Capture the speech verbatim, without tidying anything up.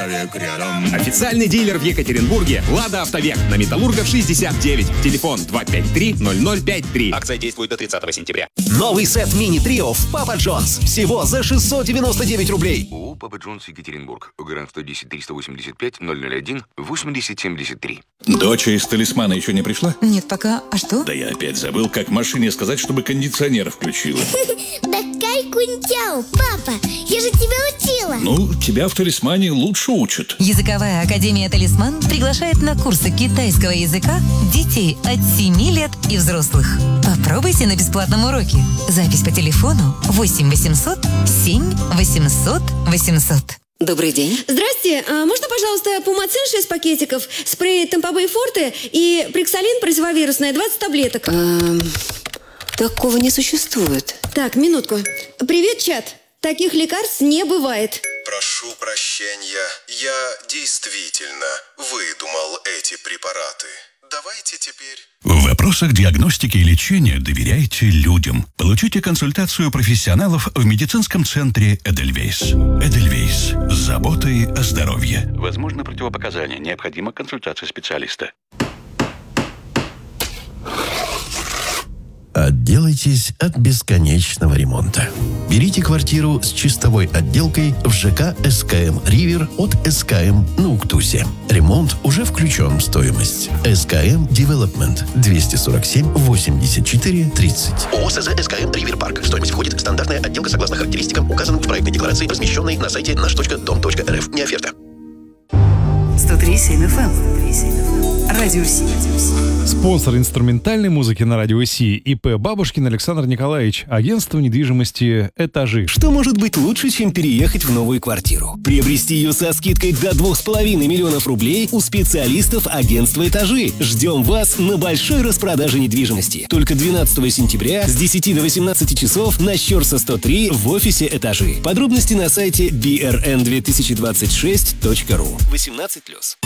человек рядом. Официальный дилер в Екатеринбурге «Лада Автовек» на Металлургов шестьдесят девять. Телефон два пять три ноль ноль пять три. Акция действует до тридцатого сентября. Новый сет мини-трио в Папа Джонс. Всего за шестьсот девяносто девять рублей. ООО «Папа Джонс» Екатеринбург. Гарант сто десять триста восемьдесят пять ноль ноль один восемьдесят семьдесят три. Доча из «Талисмана» еще не пришла? Нет, пока. А что? Да я опять забыл, как машине сказать, чтобы кондиционер включила. Да кай кунтяу, папа, я же тебя учила. Ну, тебя в «Талисмане» лучше учат. Языковая академия «Талисман» приглашает на курсы китайского языка детей от семи лет и взрослых. Попробуйте на бесплатном уроке. Запись по телефону восемь восемьсот семь восемьсот восемьсот. Добрый день. Здрасте. А можно, пожалуйста, пумацин шесть пакетиков, спрей Тампобей Форте и Приксалин противовирусное двадцать таблеток? Эм, такого не существует. Так, минутку. Привет, чат. Таких лекарств не бывает. Прошу прощения. Я действительно выдумал эти препараты. Давайте теперь... В вопросах диагностики и лечения доверяйте людям. Получите консультацию профессионалов в медицинском центре «Эдельвейс». «Эдельвейс» с заботой о здоровье. Возможно, противопоказания. Необходима консультация специалиста. Отделайтесь от бесконечного ремонта. Берите квартиру с чистовой отделкой в ЖК СКМ «Ривер» от СКМ на Уктусе. Ремонт уже включен в стоимость. СКМ Девелопмент двести сорок семь восемьдесят четыре тридцать. ООО СЗ «СКМ Ривер Парк». Стоимость входит стандартная отделка согласно характеристикам, указанным в проектной декларации, размещенной на сайте наш точка дом точка эр эф. Не оферта. сто три семь эф эм. Радио Си. Спонсор инструментальной музыки на Радио Си ИП Бабушкин Александр Николаевич. Агентство недвижимости «Этажи». Что может быть лучше, чем переехать в новую квартиру? Приобрести ее со скидкой до двух с половиной миллионов рублей у специалистов агентства «Этажи». Ждем вас на большой распродаже недвижимости. Только двенадцатого сентября с десяти до восемнадцати часов на Щерса сто три в офисе «Этажи». Подробности на сайте би эр эн две тысячи двадцать шесть точка ру. восемнадцать плюс.